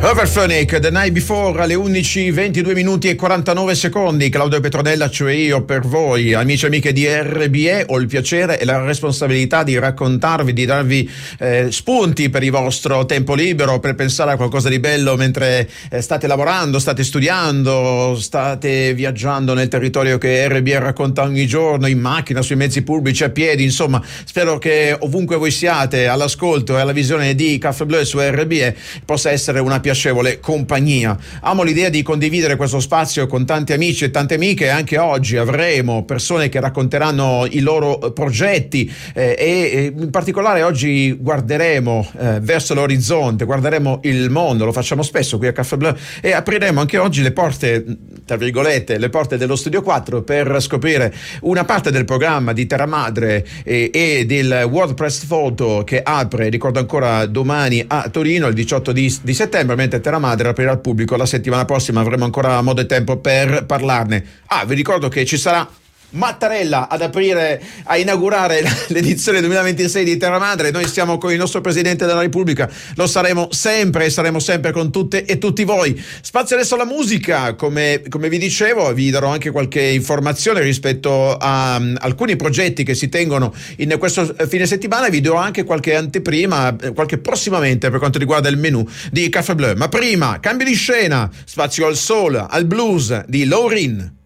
Overphonic, The Night Before, alle 11:22 minuti e 49 secondi. Claudio Petronella, cioè io, per voi, amici e amiche di RBE, ho il piacere e la responsabilità di raccontarvi, di darvi spunti per il vostro tempo libero, per pensare a qualcosa di bello mentre state lavorando, state studiando, state viaggiando nel territorio che RBE racconta ogni giorno, in macchina, sui mezzi pubblici, a piedi. Insomma, spero che ovunque voi siate, all'ascolto e alla visione di Caffè Blu su RBE, possa essere una piacevole compagnia. Amo l'idea di condividere questo spazio con tanti amici e tante amiche. Anche oggi avremo persone che racconteranno i loro progetti e in particolare oggi guarderemo verso l'orizzonte, guarderemo il mondo, lo facciamo spesso qui a Caffè Blu, e apriremo anche oggi le porte, tra virgolette, le porte dello Studio 4 per scoprire una parte del programma di Terra Madre e del World Press Photo che apre, ricordo ancora, domani a Torino il 18 di settembre, mentre Terra Madre aprirà al pubblico la settimana prossima. Avremo ancora modo e tempo per parlarne. Vi ricordo che ci sarà Mattarella a inaugurare l'edizione 2026 di Terra Madre. Noi siamo con il nostro Presidente della Repubblica, lo saremo sempre e saremo sempre con tutte e tutti voi. Spazio adesso alla musica, come vi dicevo, vi darò anche qualche informazione rispetto a alcuni progetti che si tengono in questo fine settimana. Vi do anche qualche anteprima, qualche prossimamente per quanto riguarda il menù di Caffè Blu. Ma prima, cambio di scena, spazio al soul, al blues di Lauryn.